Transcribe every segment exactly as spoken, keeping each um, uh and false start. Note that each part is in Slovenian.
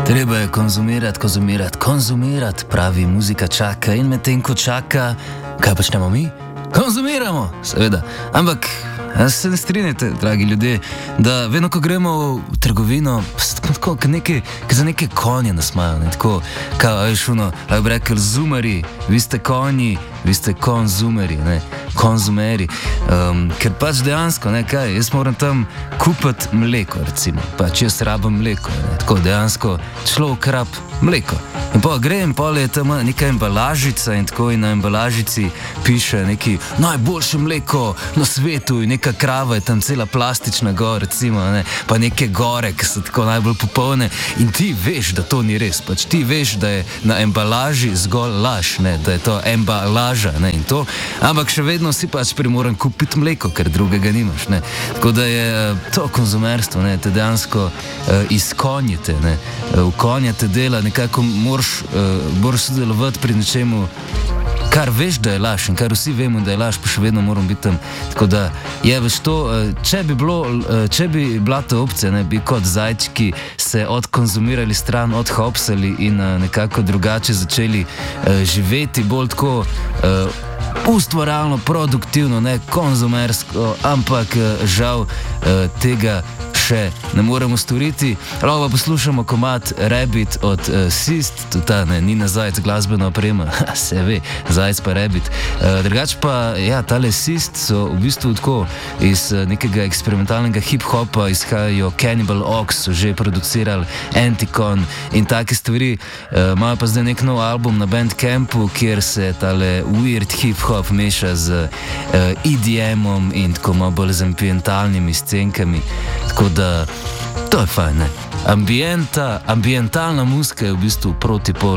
Treba je konzumirati, konzumirati, konzumirati, pravi muzika čaka in medtem ko čaka, kaj počnemo mi? Konzumiramo, seveda. Ampak se ne strinjate, dragi ljudje, da vedno, ko gremo v trgovino, tako, nekaj, za neke konje nas imajo, ne? Tako, kao, veš, ono, ali bi rekel, zumeri, vi ste konji, vi ste konzumeri, ne? Konzumeri. Um, ker pač dejansko, ne, kaj, jaz moram tam kupiti mleko, recimo, pač jaz rabim mleko, ne? Tako dejansko človek rab mleko. In pa grem, pol je tam neka embalažica in tako in na embalažici piše neki najboljše mleko na svetu in neka krava je tam cela plastična gor, recimo, ne, pa neke gore, ki so tako najbolj popolne in ti veš, da to ni res, pač ti veš, da je na embalaži zgolj laž, ne, da je to embalaža, ne, in to, ampak še vedno si pač primoran kupiti mleko, ker drugega nimaš, ne, tako da je to konzumerstvo, ne, te dejansko uh, izkonjite, ne, uh, ukonjate dela, nekako moraš moraš uh, sodelovati pri nečemu, kar veš, da je laž in kar vsi vemo, da je laž, pa še vedno moram biti tam. Tako da je veš to, če bi, bilo, če bi bila to opcija, ne, bi kot zajčki se odkonzumirali stran, odhopsali in nekako drugače začeli uh, živeti bolj tako uh, ustvarjalno, produktivno, ne konzumersko, ampak uh, žal uh, tega še ne moremo storiti. Lahko poslušamo komad Rabbit od uh, Sist, tudi ta, ne, Nina Zajec, glasbena oprema, se ve, Zajec pa Rabbit. Uh, drugač pa, ja, tale Sist so v bistvu tako iz uh, nekega eksperimentalnega hip-hopa izhajajo Cannibal Ox, so že producirali Anticon in take stvari. Uh, imajo pa zdaj nek nov album na Bandcampu, kjer se tale weird hip-hop meša z uh, E D M-om in tako malo bolj z ambientalnimi scenkami. Tako da, to je fajn, ne? Ambienta, ambientalna muzika je v bistvu protipol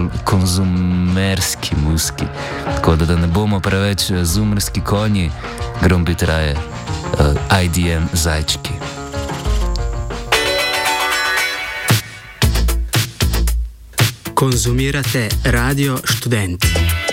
konzumerski muziki. Tako da, da ne bomo preveč zumerski konji, gremo biti raje uh, I D M zajčki. Konzumirate Radio Študent.